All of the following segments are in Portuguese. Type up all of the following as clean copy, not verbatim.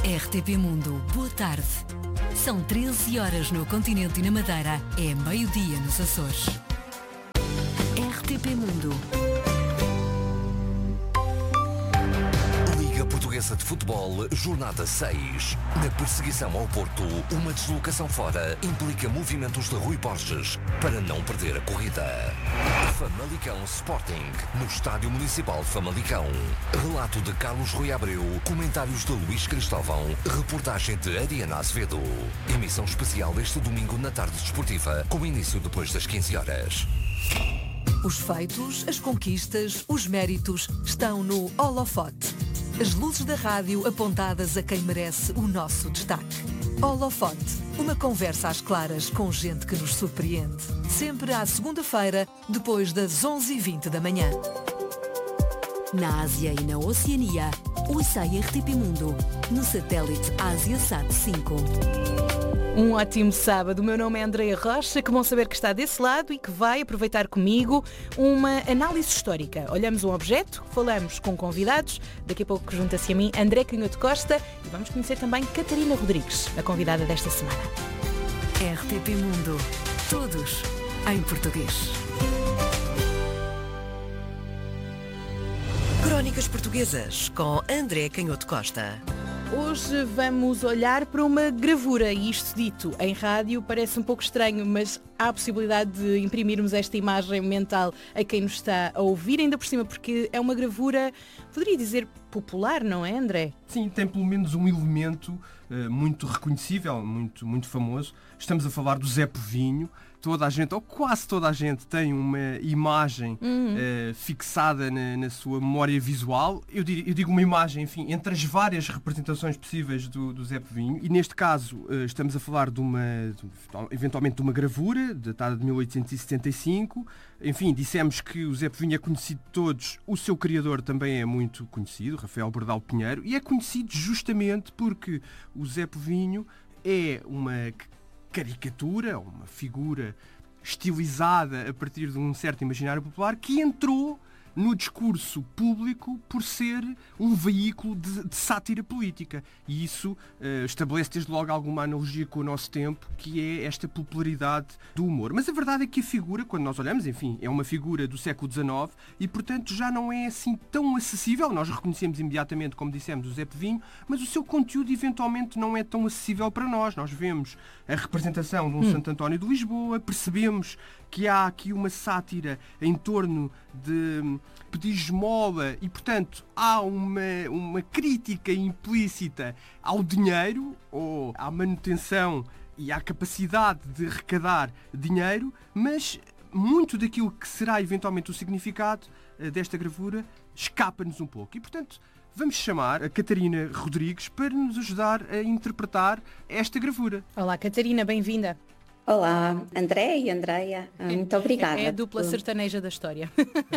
RTP Mundo, boa tarde. São 13 horas no continente e na Madeira. É meio-dia nos Açores. RTP Mundo. Liga Portuguesa de Futebol, Jornada 6. Na perseguição ao Porto, uma deslocação fora implica movimentos de Rui Borges para não perder a corrida. Famalicão Sporting, no Estádio Municipal de Famalicão. Relato de Carlos Rui Abreu, comentários de Luís Cristóvão, reportagem de Ariana Azevedo. Emissão especial este domingo na tarde desportiva, com início depois das 15 horas. Os feitos, as conquistas, os méritos estão no holofote. As luzes da rádio apontadas a quem merece o nosso destaque. Holofote, uma conversa às claras com gente que nos surpreende. Sempre à segunda-feira, depois das 11h20 da manhã. Na Ásia e na Oceania, ouça a RTP Mundo, no satélite AsiaSat 5. Um ótimo sábado. O meu nome é Andreia Rocha, que bom saber que está desse lado e que vai aproveitar comigo uma análise histórica. Olhamos um objeto, falamos com convidados, daqui a pouco junta-se a mim André Canhoto Costa e vamos conhecer também Catarina Rodrigues, a convidada desta semana. RTP Mundo, todos em português. Crónicas Portuguesas com André Canhoto Costa. Hoje vamos olhar para uma gravura e isto dito em rádio parece um pouco estranho, mas há a possibilidade de imprimirmos esta imagem mental a quem nos está a ouvir, ainda por cima, porque é uma gravura, poderia dizer, popular, não é, André? Sim, tem pelo menos um elemento muito reconhecível, muito famoso. Estamos a falar do Zé Povinho. Toda a gente, ou quase toda a gente, tem uma imagem fixada na sua memória visual. Eu digo uma imagem, enfim, entre as várias representações possíveis do Zé Povinho. E neste caso estamos a falar eventualmente de uma gravura, datada de 1875. Enfim, dissemos que o Zé Povinho é conhecido de todos. O seu criador também é muito conhecido, Rafael Bordal Pinheiro. E é conhecido justamente porque o Zé Povinho é uma caricatura, uma figura estilizada a partir de um certo imaginário popular que entrou no discurso público por ser um veículo de sátira política. E isso estabelece desde logo alguma analogia com o nosso tempo, que é esta popularidade do humor. Mas a verdade é que a figura, quando nós olhamos, enfim, é uma figura do século XIX e, portanto, já não é assim tão acessível. Nós reconhecemos imediatamente, como dissemos, o Zé Povinho, mas o seu conteúdo eventualmente não é tão acessível para nós. Nós vemos a representação de um Santo António de Lisboa, percebemos que há aqui uma sátira em torno de pedir esmola e, portanto, há uma crítica implícita ao dinheiro ou à manutenção e à capacidade de arrecadar dinheiro, mas muito daquilo que será eventualmente o significado desta gravura escapa-nos um pouco. E, portanto, vamos chamar a Catarina Rodrigues para nos ajudar a interpretar esta gravura. Olá, Catarina, bem-vinda. Olá, André e Andreia, muito obrigada. É a dupla sertaneja da história.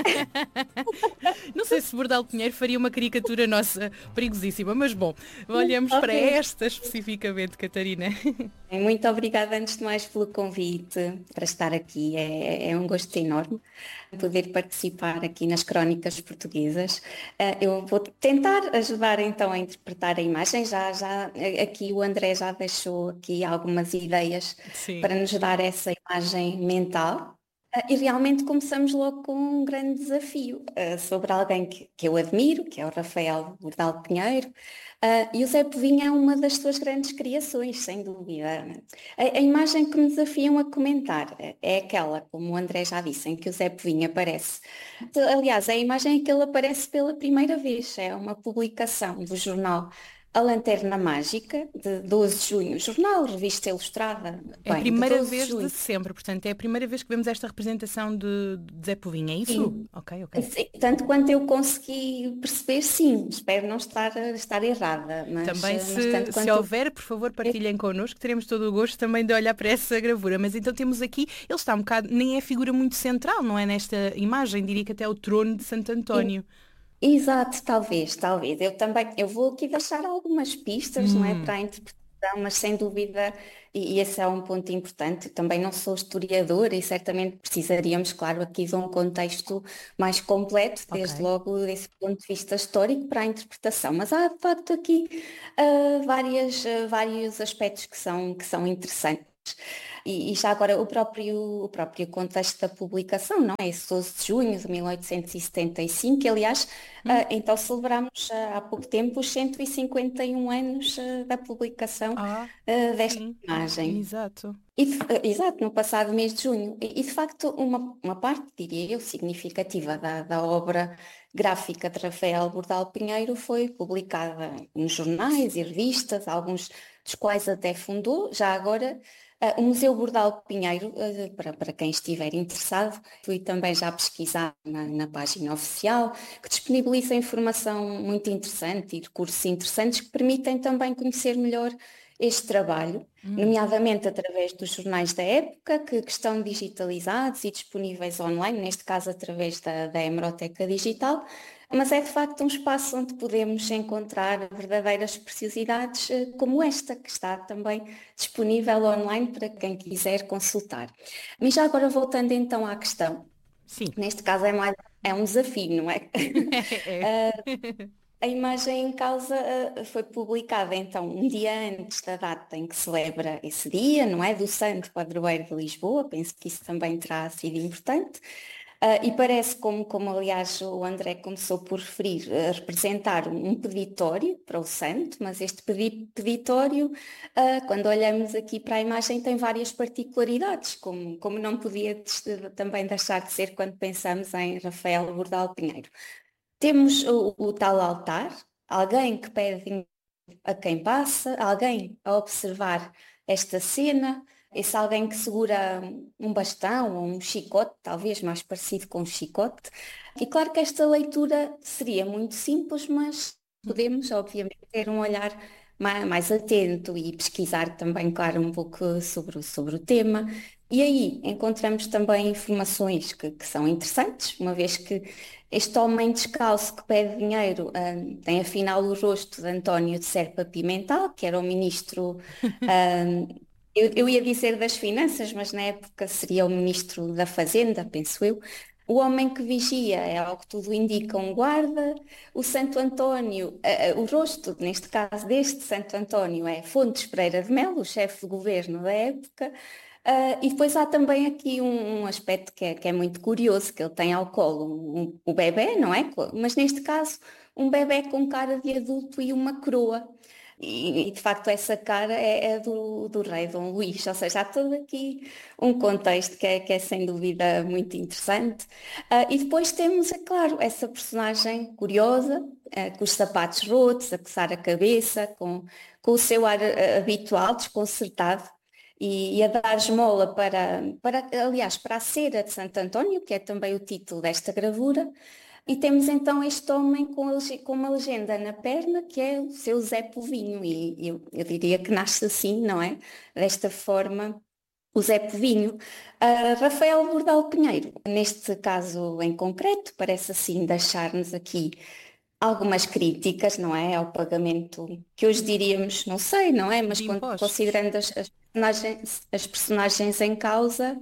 Não sei se Bordal Pinheiro faria uma caricatura nossa perigosíssima, mas bom, olhamos para esta especificamente, Catarina. Muito obrigada antes de mais pelo convite para estar aqui, é um gosto enorme poder participar aqui nas Crónicas Portuguesas. Eu vou tentar ajudar então a interpretar a imagem, já aqui o André já deixou aqui algumas ideias. Sim. Para nos dar essa imagem mental. E realmente começamos logo com um grande desafio sobre alguém que eu admiro, que é o Rafael Bordal Pinheiro, e o Zé Povinho é uma das suas grandes criações, sem dúvida. A imagem que me desafiam a comentar é aquela, como o André já disse, em que o Zé Povinho aparece. Aliás, é a imagem em que ele aparece pela primeira vez, é uma publicação do jornal A Lanterna Mágica, de 12 de junho, jornal, revista ilustrada. É a primeira vez de sempre, portanto, é a primeira vez que vemos esta representação de Zé Povinho, é isso? Sim. Ok. Sim, tanto quanto eu consegui perceber, sim, espero não estar errada. Mas, também se houver, por favor, partilhem connosco, teremos todo o gosto também de olhar para essa gravura. Mas então temos aqui, ele está um bocado, nem é figura muito central, não é, nesta imagem, diria que até o trono de Santo António. Sim. Exato, talvez. Eu vou aqui deixar algumas pistas, não é, para a interpretação mas sem dúvida, e esse é um ponto importante, também não sou historiadora e certamente precisaríamos, claro, aqui de um contexto mais completo, desde logo desse ponto de vista histórico para a interpretação, mas há de facto aqui vários aspectos que são interessantes. E já agora o próprio contexto da publicação, não é? Esse 12 de junho de 1875, que aliás, então celebramos há pouco tempo os 151 anos da publicação desta imagem. Exato. Exato, no passado mês de junho. E de facto uma parte, diria eu, significativa da obra gráfica de Rafael Bordal Pinheiro foi publicada em jornais e revistas, alguns dos quais até fundou. Já agora, o Museu Bordal Pinheiro, para quem estiver interessado, fui também já pesquisar na página oficial, que disponibiliza informação muito interessante e recursos interessantes que permitem também conhecer melhor este trabalho, nomeadamente através dos jornais da época, que estão digitalizados e disponíveis online, neste caso através da Hemeroteca Digital, mas é de facto um espaço onde podemos encontrar verdadeiras preciosidades como esta, que está também disponível online para quem quiser consultar. Mas já agora voltando então à questão, Sim. Neste caso é um desafio, não é? A imagem em causa foi publicada então um dia antes da data em que celebra esse dia, não é? Do Santo Padroeiro de Lisboa, penso que isso também terá sido importante. E parece, como aliás o André começou por referir, representar um peditório para o santo, mas este peditório, quando olhamos aqui para a imagem, tem várias particularidades, como não podia também deixar de ser quando pensamos em Rafael Bordal Pinheiro. Temos o tal altar, alguém que pede dinheiro a quem passa, alguém a observar esta cena, esse alguém que segura um bastão ou um chicote, talvez mais parecido com um chicote. E claro que esta leitura seria muito simples, mas podemos, obviamente, ter um olhar mais atento e pesquisar também, claro, um pouco sobre o tema. E aí encontramos também informações que são interessantes, uma vez que este homem descalço que pede dinheiro tem afinal o rosto de António de Serpa Pimentel, que era o ministro... Eu ia dizer das finanças, mas na época seria o ministro da Fazenda, penso eu. O homem que vigia é, ao que tudo indica, um guarda. O Santo António, o rosto, neste caso deste Santo António, é Fontes Pereira de Melo, o chefe de governo da época. E depois há também aqui um aspecto que é muito curioso, que ele tem ao colo o bebé, não é? Mas neste caso, um bebé com cara de adulto e uma coroa. E de facto essa cara é do rei Dom Luís, ou seja, há todo aqui um contexto que é sem dúvida muito interessante. E depois temos, é claro, essa personagem curiosa, com os sapatos rotos, a coçar a cabeça, com o seu ar habitual, desconcertado, e a dar esmola aliás, para a cera de Santo António, que é também o título desta gravura. E temos então este homem com uma legenda na perna, que é o seu Zé Povinho, e eu diria que nasce assim, não é? Desta forma, o Zé Povinho. Rafael Bordal Pinheiro, neste caso em concreto, parece assim deixar-nos aqui algumas críticas, não é? Ao pagamento, que hoje diríamos, não sei, não é? Mas considerando as personagens em causa...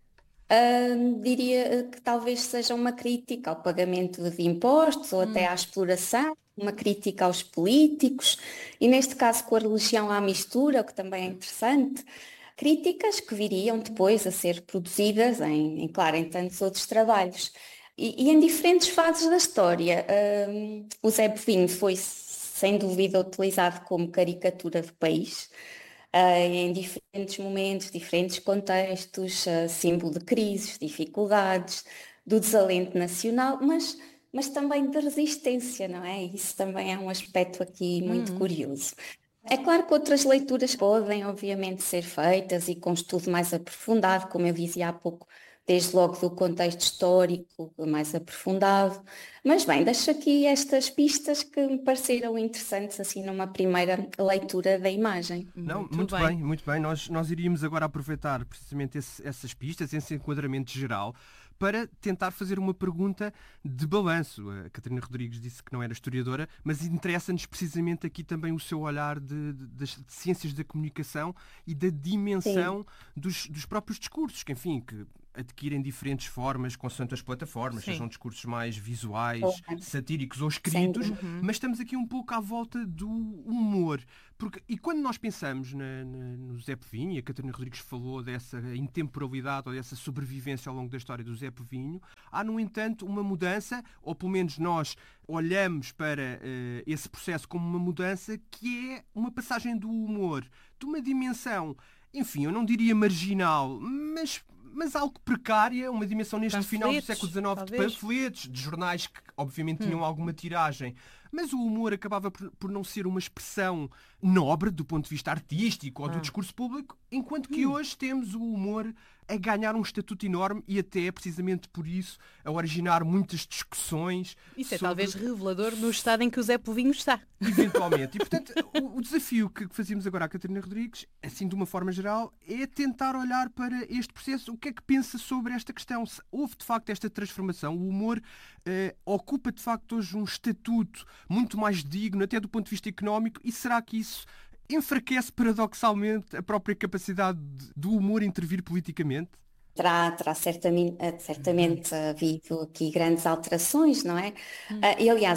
diria que talvez seja uma crítica ao pagamento de impostos ou até à exploração, uma crítica aos políticos e neste caso com a religião à mistura, o que também é interessante. Críticas que viriam depois a ser produzidas claro, em tantos outros trabalhos. E em diferentes fases da história. O Zé Povinho foi sem dúvida utilizado como caricatura do país. Em diferentes momentos, diferentes contextos, símbolo de crises, dificuldades, do desalento nacional, mas também de resistência, não é? Isso também é um aspecto aqui muito curioso. É claro que outras leituras podem, obviamente, ser feitas e com estudo mais aprofundado, como eu dizia há pouco, desde logo do contexto histórico mais aprofundado. Mas bem, deixo aqui estas pistas que me pareceram interessantes assim numa primeira leitura da imagem. Não, muito bem, muito bem. Nós iríamos agora aproveitar precisamente essas pistas, esse enquadramento geral, para tentar fazer uma pergunta de balanço. A Catarina Rodrigues disse que não era historiadora, mas interessa-nos precisamente aqui também o seu olhar das ciências da comunicação e da dimensão dos próprios discursos, que, enfim, que adquirem diferentes formas consoante as plataformas, sejam discursos mais visuais, satíricos ou escritos, mas estamos aqui um pouco à volta do humor. E quando nós pensamos no Zé Povinho, e a Catarina Rodrigues falou dessa intemporalidade ou dessa sobrevivência ao longo da história do Zé Povinho, há, no entanto, uma mudança, ou pelo menos nós olhamos para esse processo como uma mudança, que é uma passagem do humor de uma dimensão, enfim, eu não diria marginal, mas algo precária, uma dimensão neste final do século XIX, de panfletos, de jornais que obviamente tinham alguma tiragem, mas o humor acabava por não ser uma expressão nobre do ponto de vista artístico ou do discurso público, enquanto que hoje temos o humor a ganhar um estatuto enorme e até, precisamente por isso, a originar muitas discussões. Isso é talvez revelador no estado em que o Zé Povinho está. Eventualmente. E, portanto, o desafio que fazíamos agora à Catarina Rodrigues, assim de uma forma geral, é tentar olhar para este processo. O que é que pensa sobre esta questão? Se houve, de facto, esta transformação? O humor ocupa, de facto, hoje um estatuto muito mais digno, até do ponto de vista económico, e será que isso enfraquece paradoxalmente a própria capacidade do humor intervir politicamente? Terá certamente havido aqui grandes alterações, não é? E aliás,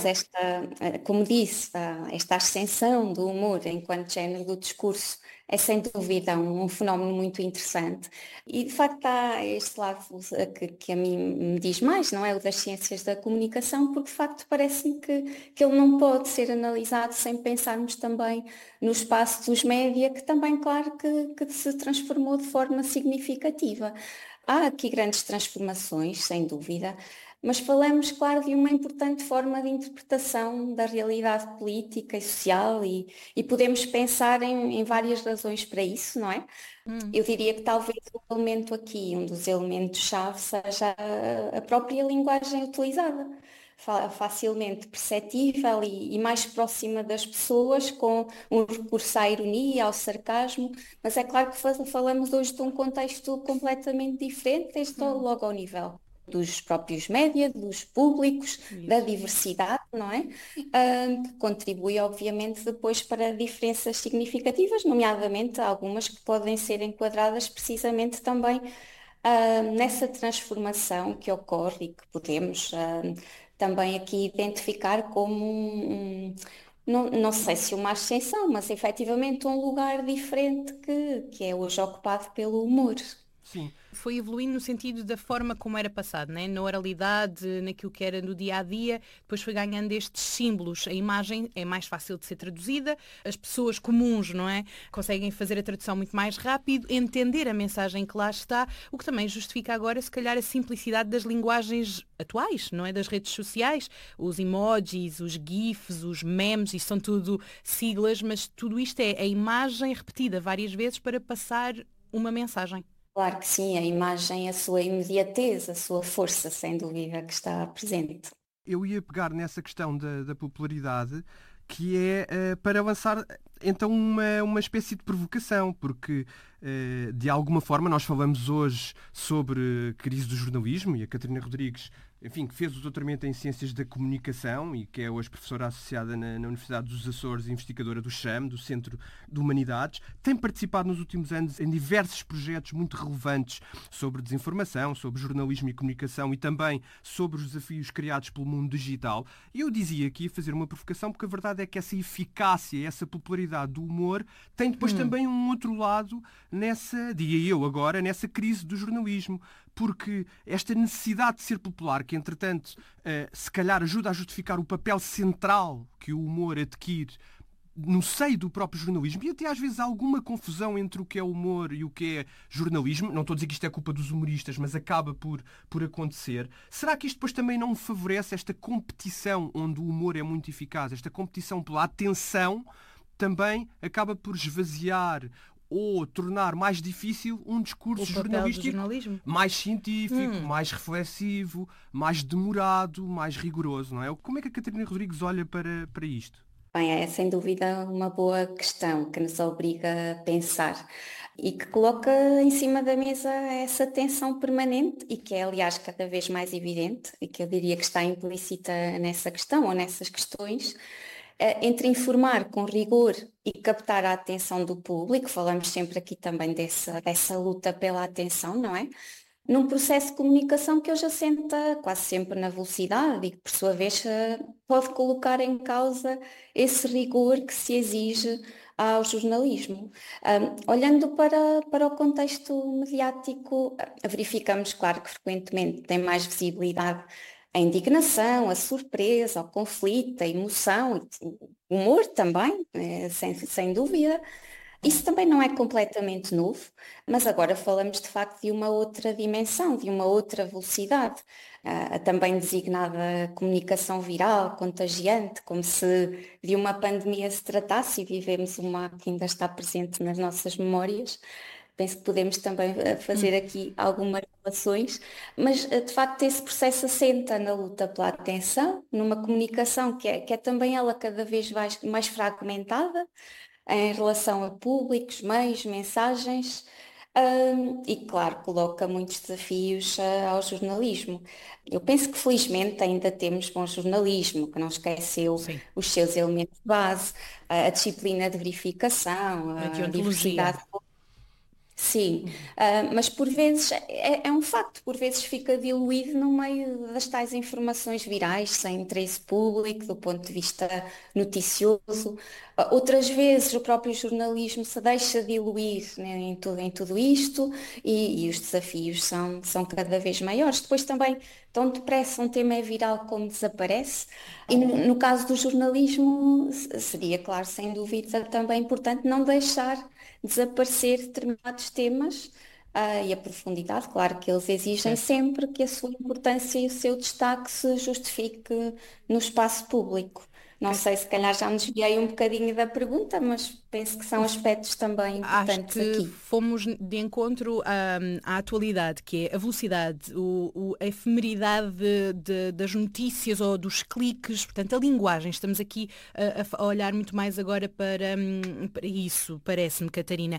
como disse, esta ascensão do humor enquanto género do discurso é sem dúvida um fenómeno muito interessante. E de facto há este lado que a mim me diz mais, não é? O das ciências da comunicação, porque de facto parece-me que ele não pode ser analisado sem pensarmos também no espaço dos média, que também, claro, que se transformou de forma significativa. Há aqui grandes transformações, sem dúvida, mas falamos, claro, de uma importante forma de interpretação da realidade política e social e podemos pensar em várias razões para isso, não é? Eu diria que talvez o elemento aqui, um dos elementos-chave, seja a própria linguagem utilizada, facilmente perceptível e mais próxima das pessoas, com um recurso à ironia, ao sarcasmo, mas é claro que falamos hoje de um contexto completamente diferente, desde logo ao nível dos próprios média, dos públicos, da diversidade, não é? Que contribui, obviamente, depois para diferenças significativas, nomeadamente algumas que podem ser enquadradas precisamente também nessa transformação que ocorre e que podemos também aqui identificar como não sei se uma ascensão, mas efetivamente um lugar diferente que é hoje ocupado pelo humor. Sim. Foi evoluindo no sentido da forma como era passado, né? Na oralidade, naquilo que era no dia-a-dia, depois foi ganhando estes símbolos. A imagem é mais fácil de ser traduzida, as pessoas comuns, não é? Conseguem fazer a tradução muito mais rápido, entender a mensagem que lá está, o que também justifica agora, se calhar, a simplicidade das linguagens atuais, não é? Das redes sociais, os emojis, os GIFs, os memes, isto são tudo siglas, mas tudo isto é a imagem repetida várias vezes para passar uma mensagem. Claro que sim, a imagem, a sua imediatez, a sua força, sem dúvida, que está presente. Eu ia pegar nessa questão da popularidade, que é para lançar então uma espécie de provocação, porque de alguma forma nós falamos hoje sobre a crise do jornalismo, e a Catarina Rodrigues, enfim, que fez o doutoramento em Ciências da Comunicação e que é hoje professora associada na Universidade dos Açores e investigadora do CHAM, do Centro de Humanidades, tem participado nos últimos anos em diversos projetos muito relevantes sobre desinformação, sobre jornalismo e comunicação e também sobre os desafios criados pelo mundo digital. E eu dizia aqui, fazer uma provocação, porque a verdade é que essa eficácia, essa popularidade do humor tem depois também um outro lado diria eu agora, nessa crise do jornalismo, porque esta necessidade de ser popular, que entretanto se calhar ajuda a justificar o papel central que o humor adquire no seio do próprio jornalismo, e até às vezes há alguma confusão entre o que é humor e o que é jornalismo. Não estou a dizer que isto é culpa dos humoristas, mas acaba por acontecer. Será que isto depois também não favorece esta competição onde o humor é muito eficaz? Esta competição pela atenção também acaba por esvaziar ou tornar mais difícil um discurso jornalístico mais científico, mais reflexivo, mais demorado, mais rigoroso, não é? Como é que a Catarina Rodrigues olha para isto? Bem, é sem dúvida uma boa questão que nos obriga a pensar. e que coloca em cima da mesa essa tensão permanente e que é, aliás, cada vez mais evidente e que eu diria que está implícita nessa questão ou nessas questões, entre informar com rigor e captar a atenção do público, falamos sempre aqui também dessa luta pela atenção, não é? Num processo de comunicação que hoje assenta quase sempre na velocidade e que, por sua vez, pode colocar em causa esse rigor que se exige ao jornalismo. Olhando para o contexto mediático, verificamos, claro, que frequentemente tem mais visibilidade a indignação, a surpresa, o conflito, a emoção, o humor também, sem dúvida. Isso também não é completamente novo, mas agora falamos de facto de uma outra dimensão, de uma outra velocidade, a também designada comunicação viral, contagiante, como se de uma pandemia se tratasse e vivemos uma que ainda está presente nas nossas memórias. Penso que podemos também fazer aqui algumas relações, mas de facto esse processo assenta na luta pela atenção, numa comunicação que é também ela cada vez mais fragmentada, em relação a públicos, meios, mensagens, e claro, coloca muitos desafios ao jornalismo. Eu penso que felizmente ainda temos bom jornalismo, que não esqueceu Sim. os seus elementos de base, a disciplina de verificação, A a deontologia. diversidade. Sim, mas por vezes é um facto, por vezes fica diluído no meio das tais informações virais, sem interesse público, do ponto de vista noticioso. Outras vezes o próprio jornalismo se deixa diluir, né, em tudo isto e os desafios são cada vez maiores. Depois também, tão depressa um tema é viral como desaparece. E no caso do jornalismo, seria, claro, sem dúvida, também importante não deixar desaparecer determinados temas e a profundidade, claro que eles exigem Certo. sempre que a sua importância e o seu destaque se justifique no espaço público. Não sei, se calhar já me desviei um bocadinho da pergunta, mas penso que são aspectos também Acho importantes que aqui. fomos de encontro à atualidade, que é a velocidade, a efemeridade das notícias ou dos cliques, portanto, a linguagem. Estamos aqui a olhar muito mais agora para isso, parece-me, Catarina.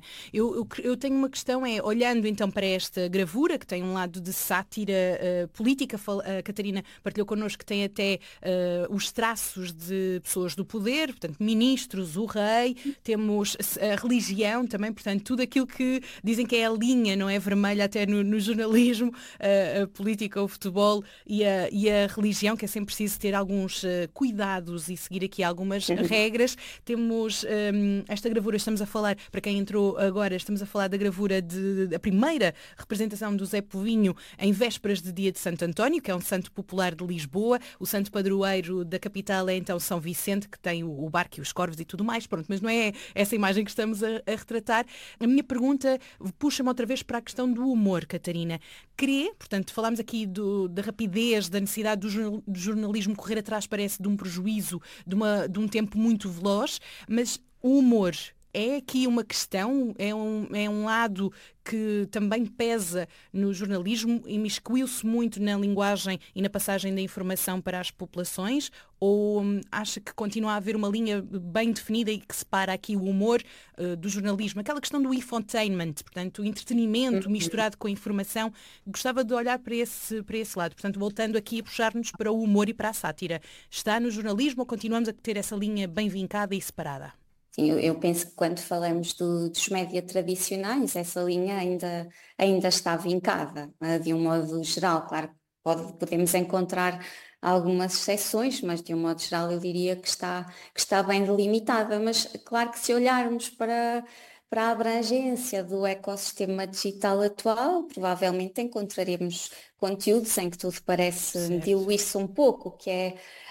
Eu tenho uma questão, olhando então para esta gravura, que tem um lado de sátira política, a Catarina partilhou connosco que tem até os traços de pessoas do poder, portanto, ministros, o rei, temos a religião também, portanto, tudo aquilo que dizem que é a linha, não é, vermelha até no jornalismo, a política, o futebol e a religião, que é sempre preciso ter alguns cuidados e seguir aqui algumas regras. Temos esta gravura, estamos a falar, para quem entrou agora, estamos a falar da gravura da primeira representação do Zé Povinho em vésperas de dia de Santo António, que é um santo popular de Lisboa. O santo padroeiro da capital é então São Vicente, que tem o barco e os corvos e tudo mais, pronto, mas não é essa imagem que estamos a retratar. A minha pergunta puxa-me outra vez para a questão do humor, Catarina. Portanto, falámos aqui da rapidez, da necessidade do jornalismo correr atrás, parece, de um prejuízo, de um tempo muito veloz, mas o humor é aqui uma questão, é um lado que também pesa no jornalismo, imiscuiu-se muito na linguagem e na passagem da informação para as populações, ou acha que continua a haver uma linha bem definida e que separa aqui o humor do jornalismo? Aquela questão do infotainment, portanto, o entretenimento misturado com a informação. Gostava de olhar para esse lado, portanto, voltando aqui a puxar-nos para o humor e para a sátira. Está no jornalismo ou continuamos a ter essa linha bem vincada e separada? Sim, eu penso que quando falamos dos média tradicionais, essa linha ainda está vincada, de um modo geral. Claro, podemos encontrar algumas exceções, mas de um modo geral eu diria que está bem delimitada. Mas claro que se olharmos para a abrangência do ecossistema digital atual, provavelmente encontraremos conteúdos em que tudo parece diluir-se um pouco, que é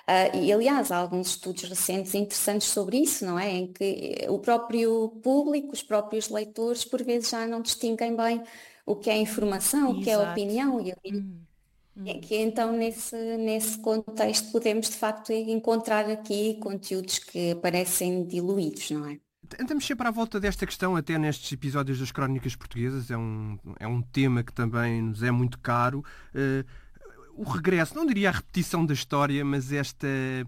e aliás há alguns estudos recentes interessantes sobre isso, não é? Em que o próprio público, os próprios leitores, por vezes já não distinguem bem o que é informação, o que é Exato. opinião, e que então nesse contexto podemos de facto encontrar aqui conteúdos que parecem diluídos, não é? Andamos sempre à volta desta questão, até nestes episódios das Crónicas Portuguesas, é um tema que também nos é muito caro. O regresso, não diria a repetição da história, mas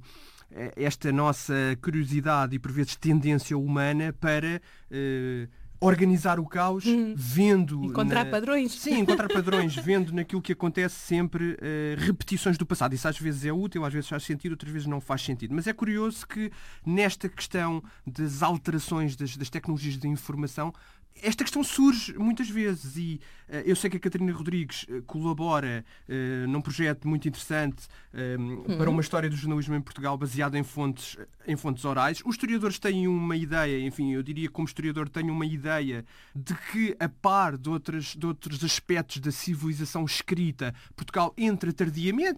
esta nossa curiosidade e por vezes tendência humana para organizar o caos, vendo... Encontrar padrões. Sim, encontrar padrões, vendo naquilo que acontece sempre repetições do passado. Isso às vezes é útil, às vezes faz sentido, outras vezes não faz sentido. Mas é curioso que nesta questão das alterações das tecnologias de informação, esta questão surge muitas vezes e eu sei que a Catarina Rodrigues colabora num projeto muito interessante para uma história do jornalismo em Portugal baseado em fontes orais. Os historiadores têm uma ideia, enfim, eu diria que como historiador tenho uma ideia de que, a par de outros aspectos da civilização escrita, Portugal entra tardiamente